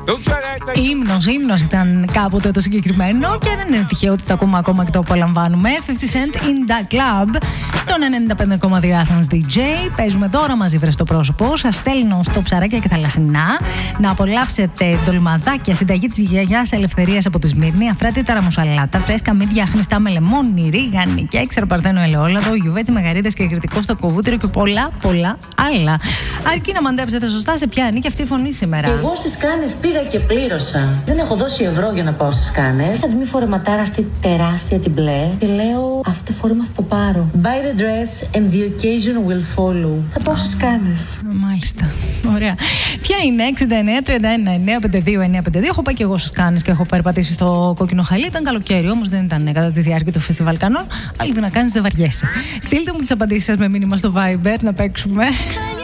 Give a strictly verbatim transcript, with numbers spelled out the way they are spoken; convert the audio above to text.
Ύμνος, ύμνος ήταν κάποτε το συγκεκριμένο και δεν είναι τυχαίο ότι το ακούμε ακόμα και το απολαμβάνουμε. πενήντα Cent in the Club στον ενενήντα πέντε κόμμα δύο Athens ντι τζέι. Παίζουμε τώρα μαζί βρε στο πρόσωπο. Σας στέλνω στο ψαράκια και θαλασσινά να απολαύσετε ντολμαδάκια συνταγή της γιαγιάς Ελευθερίας από τη Σμύρνη, αφράτητα μουσαλάτα, φρέσκα μύδια χνιστά με λεμόνι, ρίγανη και έξτρα παρθένο ελαιόλαδο, γιουβέτσι μεγαρίδες και κριτικό στο κοβούτυρο και πολλά πολλά άλλα. Αρκεί να μαντέψετε σωστά σε ποια ανήκει αυτή η φωνή σήμερα. Εγώ στις Κάνες πήγα και πλήρωσα. Δεν έχω δώσει ευρώ για να πάω στις Κάνες. Θα την φορεματάρα αυτή τεράστια την μπλε και λέω αυτό φορέμα θα το πάρω. Buy the dress and the occasion will follow. Θα πάω στις Κάνες. Μάλιστα. Ωραία. Ποια είναι? εξήντα εννέα τριάντα ένα εννέα πενήντα δύο εννέα πενήντα δύο. Έχω πάει και εγώ στις Κάνες και έχω περπατήσει στο κόκκινο χαλί. Ήταν καλοκαίρι όμως, δεν ήταν κατά τη διάρκεια του φεστιβάλ Κανών. Αλλά τι να κάνεις, δεν βαριέσαι. Στείλτε μου τις απαντήσεις σας με μήνυμα στο Viber να παίξουμε.